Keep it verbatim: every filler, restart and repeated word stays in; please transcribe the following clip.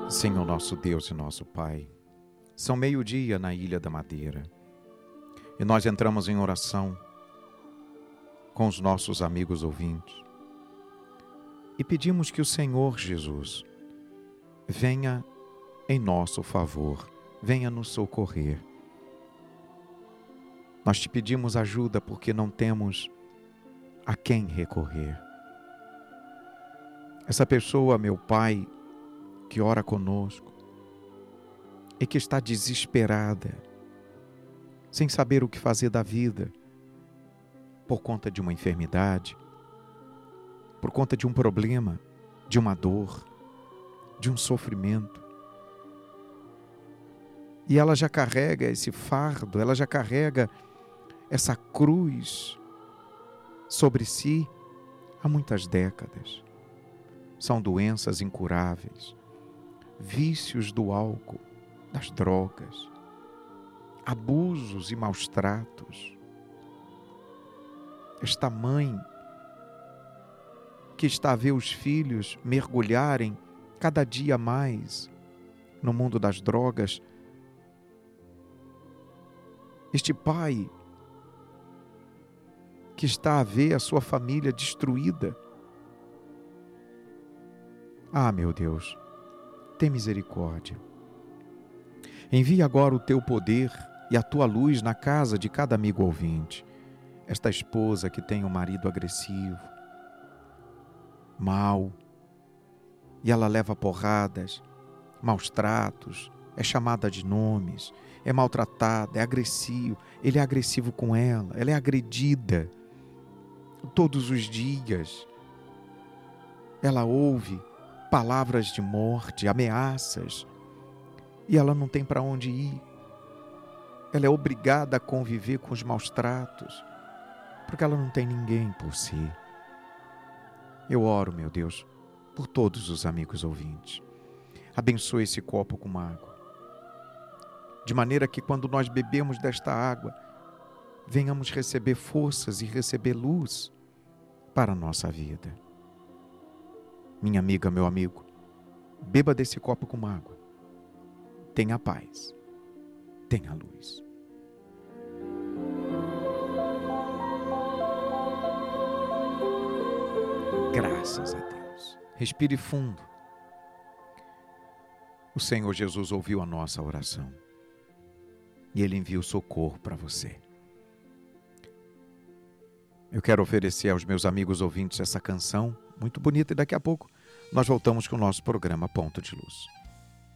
Senhor nosso Deus e nosso Pai, são meio-dia na Ilha da Madeira e nós entramos em oração com os nossos amigos ouvintes e pedimos que o Senhor Jesus venha em nosso favor, venha nos socorrer. Nós te pedimos ajuda porque não temos a quem recorrer. Essa pessoa, meu Pai, que ora conosco e que está desesperada, sem saber o que fazer da vida, por conta de uma enfermidade, por conta de um problema, de uma dor, de um sofrimento. E ela já carrega esse fardo, ela já carrega essa cruz sobre si há muitas décadas. São doenças incuráveis, vícios do álcool, das drogas, abusos e maus tratos. Esta mãe que está a ver os filhos mergulharem cada dia mais no mundo das drogas. Este pai que está a ver a sua família destruída. Ah, meu Deus, tem misericórdia. Envia agora o teu poder e a tua luz na casa de cada amigo ouvinte. Esta esposa que tem um marido agressivo, mau, e ela leva porradas, maus tratos, é chamada de nomes, é maltratada, é agressivo, ele é agressivo com ela, ela é agredida todos os dias. Ela ouve palavras de morte, ameaças, e ela não tem para onde ir. Ela é obrigada a conviver com os maus tratos, porque ela não tem ninguém por si. Eu oro, meu Deus, por todos os amigos ouvintes. Abençoe esse copo com água, de maneira que quando nós bebemos desta água, venhamos receber forças e receber luz para a nossa vida. Minha amiga, meu amigo, beba desse copo com água. Tenha paz, tenha luz. Graças a Deus. Respire fundo. O Senhor Jesus ouviu a nossa oração e Ele envia o socorro para você. Eu quero oferecer aos meus amigos ouvintes essa canção muito bonita e daqui a pouco nós voltamos com o nosso programa Ponto de Luz.